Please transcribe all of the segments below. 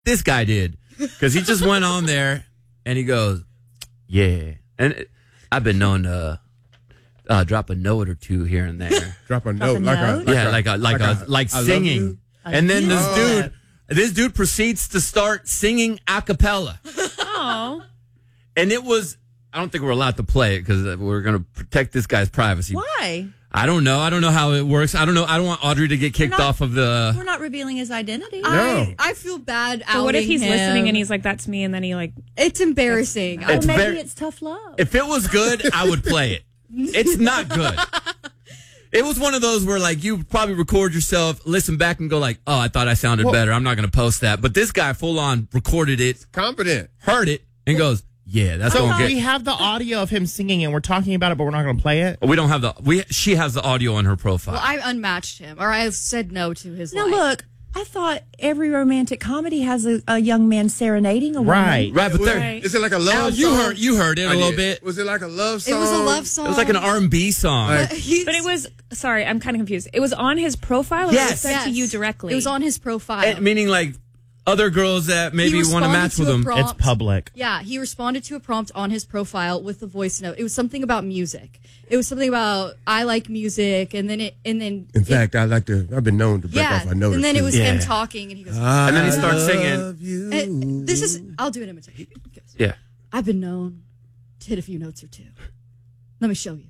this guy did. Because he just went on there and he goes, yeah. And I've been known to drop a note or two here and there. Drop a note? Like singing. And then this dude proceeds to start singing a cappella. Oh. And it was, I don't think we're allowed to play it because we're going to protect this guy's privacy. Why? I don't know. I don't know how it works. I don't know. I don't want Audrey to get kicked off of the... We're not revealing his identity. No. I feel bad outing But what if he's him. listening and he's like, that's me, and then he like... It's embarrassing. It's maybe it's tough love. If it was good, I would play it. It's not good. It was one of those where, like, you probably record yourself, listen back, and go like, oh, I thought I sounded better. I'm not going to post that. But this guy full-on recorded it, Confident. heard it, and goes, yeah, that's going to we have the audio of him singing, and we're talking about it, but we're not going to play it? We don't have she has the audio on her profile. Well, I unmatched him, or I said no to his Now life. look, I thought every romantic comedy has a young man serenading a woman. Right. Right, but there... Right. Is it like a love Al, song? you heard it a little bit. Was it like a love song? It was a love song. It was like an R&B song. But it was, sorry, I'm kind of confused. It was on his profile or Yes. it was sent to you directly? It was on his profile. And meaning, like, other girls that maybe want to match with him. It's public. Yeah, he responded to a prompt on his profile with a voice note. It was something about music. It was something about I like music, and then In fact, I've been known to break off a note. and then it was him Yeah. talking, and he goes, And then he starts singing. and this is, I'll do an imitation. He goes, Yeah. I've been known to hit a few notes or two. Let me show you.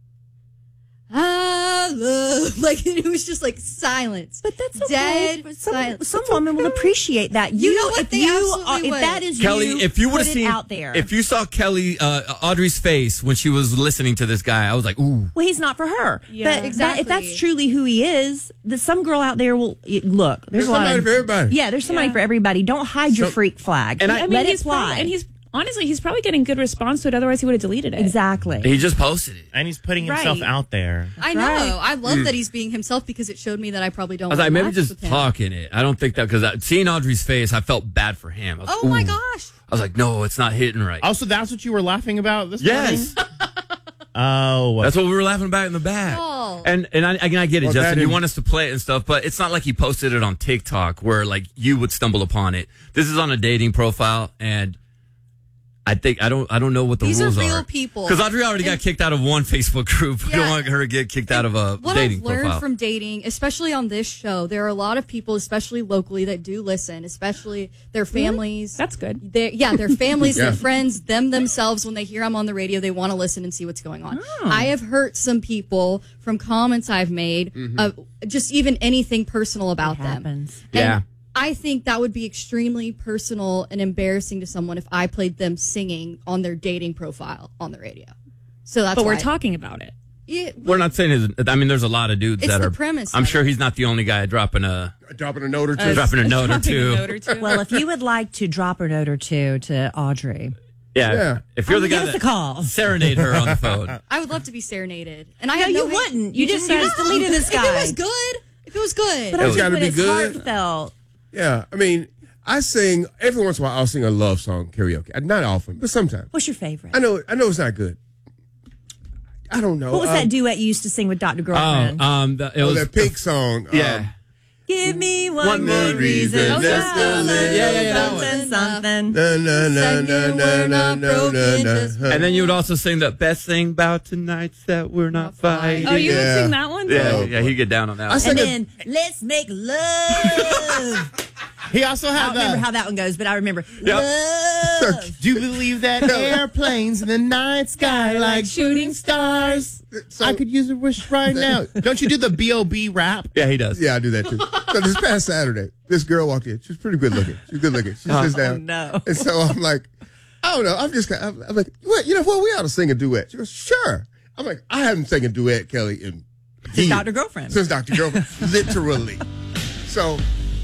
I love, like, it was just like silence. But that's okay. Dead Some silence. woman will appreciate that. You know what? If They absolutely if would. that is Kelly, you, if you would have put seen it out there. if you saw Kelly, Audrey's face when she was listening to this guy, I was like, ooh. Well, he's not for her. Yeah. But Exactly. if that's truly who he is, some girl out there will look. There's a lot somebody of, for everybody. Yeah, there's somebody for everybody. Don't hide your freak flag. And I mean, let it he's fly. probably, and he's honestly, he's probably getting good response to it. Otherwise, he would have deleted it. exactly. He just posted it. And he's putting himself Right. out there. I know. I love that he's being himself because it showed me that I probably don't. I was like, want to maybe match just with him. talking it. I don't think that, because seeing Audrey's face, I felt bad for him. I was Oh like, my ooh. gosh! I was like, no, it's not hitting right. Also, that's what you were laughing about this Yes. morning? Oh. That's what we were laughing about in the back. Oh. And I get it, Well, Justin. that You is- want us to play it and stuff, but it's not like he posted it on TikTok where, like, you would stumble upon it. This is on a dating profile, and I think I don't know what the These are rules real people. Because Audrey already got And- kicked out of one Facebook group. We don't Yeah. want her to get kicked out of a What dating I've learned profile. from dating, especially on this show, there are a lot of people, especially locally, that do listen, especially their families. That's good. Their families, Yeah. their friends, themselves, when they hear I'm on the radio, they want to listen and see what's going on. I have hurt some people from comments I've made, just even anything personal about them. happens. And Yeah. I think that would be extremely personal and embarrassing to someone if I played them singing on their dating profile on the radio. So that's But why we're talking about it. Yeah, We're not saying I mean, there's a lot of dudes It's that the are. premise I'm of sure it. he's not the only guy dropping a Dropping a note or two. dropping a note or two. Note or two. Well, if you would like to drop a note or two to Audrey, Yeah. If you're the guy give us a that call. serenade her on the phone. I would love to be serenaded. And I No, have you hate- wouldn't. You just deleted this guy. If it was good. If it was good. But It's I think gotta when be it's good. heartfelt. Yeah. I mean, I sing, every once in a while, I'll sing a love song karaoke. Not often, but sometimes. What's your favorite? I know it's not good. I don't know. What was that duet you used to sing with Dr. Girlfriend? It was that Pink song. Yeah. Give me One one more more reason. reason just to live. Yeah, that one. Something, something. Na, na, na, Second, na, na, we're na, not na, broken, na, just- na. And then you would also sing the best thing about tonight's that we're not fighting. Oh, you Yeah. would sing that one? Yeah, he'd get down on that. I one. sang And it- then let's make love. He also I had don't the. remember how that one goes, but I remember love. Do you believe that airplanes in the night sky like shooting stars? So- I could use a wish right now. Don't you do the B.O.B. rap? Yeah, he does. Yeah, I do that too. So this past Saturday, this girl walked in. She was pretty good looking. She sits down. no. And so I'm like, I don't know. I'm like, what? You know what? We ought to sing a duet. She goes, sure. I'm like, I haven't sang a duet, Kelly, in years. Dr. Girlfriend. Since Dr. Girlfriend, literally. So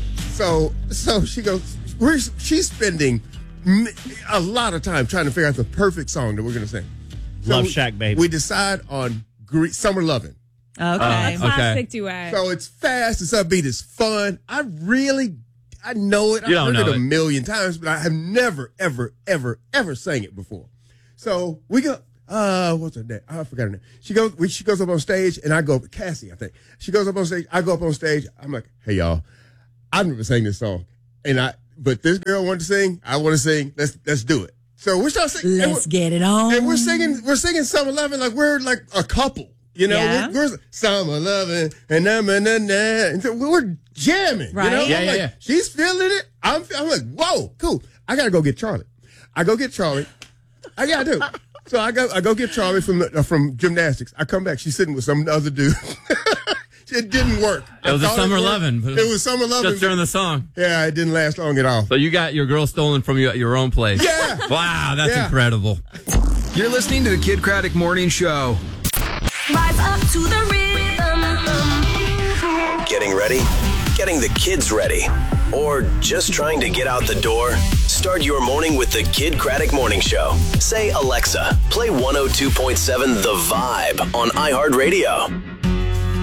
she goes, she's spending a lot of time trying to figure out the perfect song that we're going to sing. So Love Shack, baby. We decide on Summer Lovin'. Okay. Classic duet. So it's fast, it's upbeat, it's fun. I know it. I've You don't heard know it a it. million times, but I have never, ever, ever, ever sang it before. So we go, what's her name? I forgot her name. She goes up on stage, and I go, Cassie, I think. She goes up on stage, I go up on stage. I'm like, hey, y'all, I've never sang this song. And but this girl wanted to sing. I want to sing. Let's do it. So we're starting singing. Let's get it on. And we're singing Summer Lovin' like we're like a couple. You know, Yeah. we're Summer Lovin' and and so we're jamming. Right. You know? Yeah, I'm yeah, like, yeah. she's feeling it. I'm like, whoa, cool. I gotta go get Charlie. I go get Charlie. I do. So I go get Charlie from gymnastics. I come back. She's sitting with some other dude. It didn't work. It was a Summer Lovin'. Lovin'. It was Summer Lovin'. Just during the song. Yeah, it didn't last long at all. So you got your girl stolen from you at your own place. Yeah. Wow, that's Yeah. incredible. You're listening to the Kid Craddock Morning Show. Rise up to the rhythm. Getting ready? Getting the kids ready? Or just trying to get out the door? Start your morning with the Kid Craddock Morning Show. Say, Alexa, play 102.7 The Vibe on iHeartRadio.